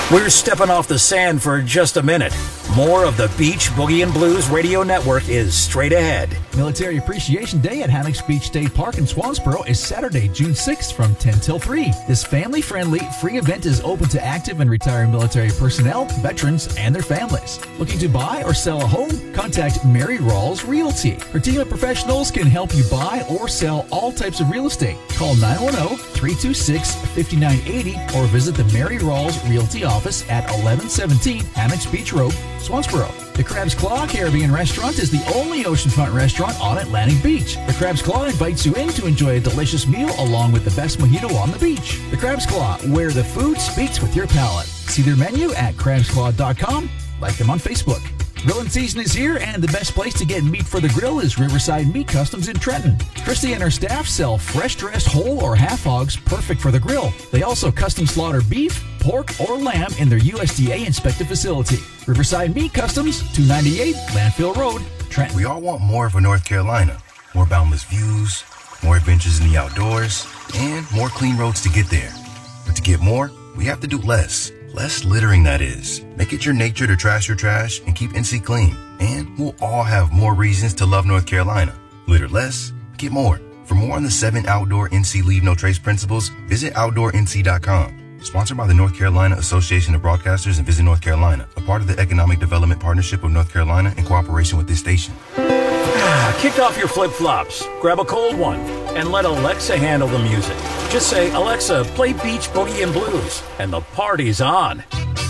We're stepping off the sand for just a minute. More of the Beach Boogie and Blues Radio Network is straight ahead. Military Appreciation Day at Hammocks Beach State Park in Swansboro is Saturday, June 6th from 10 till 3. This family-friendly, free event is open to active and retired military personnel, veterans, and their families. Looking to buy or sell a home? Contact Mary Rawls Realty. Her team of professionals can help you buy or sell all types of real estate. Call 910-326-5980 or visit the Mary Rawls Realty office at 1117 Hammocks Beach Road, Swansboro. The Crab's Claw Caribbean Restaurant is the only oceanfront restaurant on Atlantic Beach. The Crab's Claw invites you in to enjoy a delicious meal along with the best mojito on the beach. The Crab's Claw, where the food speaks with your palate. See their menu at crabsclaw.com. Like them on Facebook. Grilling season is here, and the best place to get meat for the grill is Riverside Meat Customs in Trenton. Christy and her staff sell fresh-dressed whole or half hogs perfect for the grill. They also custom slaughter beef, pork, or lamb in their USDA-inspected facility. Riverside Meat Customs, 298 Landfill Road, Trenton. We all want more of a North Carolina. More boundless views, more adventures in the outdoors, and more clean roads to get there. But to get more, we have to do less. Less littering, that is. Make it your nature to trash your trash and keep NC clean. And we'll all have more reasons to love North Carolina. Litter less, get more. For more on the 7 outdoor NC Leave No Trace principles, visit OutdoorNC.com. Sponsored by the North Carolina Association of Broadcasters and Visit North Carolina, a part of the Economic Development Partnership of North Carolina in cooperation with this station. Kick off your flip-flops, grab a cold one, and let Alexa handle the music. Just say, Alexa, play Beach Boogie and Blues, and the party's on.